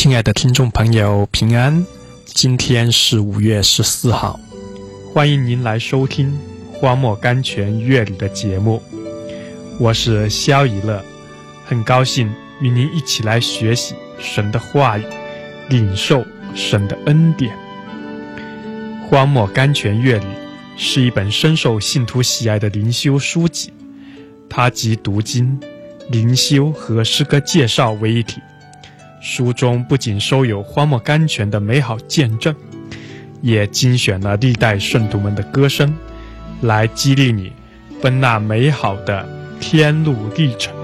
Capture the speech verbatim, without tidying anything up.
亲爱的听众朋友，平安！今天是五月十四号，欢迎您来收听荒漠甘泉乐理的节目。我是肖以乐，很高兴与您一起来学习神的话语，领受神的恩典。荒漠甘泉乐理是一本深受信徒喜爱的灵修书籍，它集读经、灵修和诗歌介绍为一体。书中不仅收有荒漠甘泉的美好见证，也精选了历代圣徒们的歌声，来激励你奔那美好的天路历程。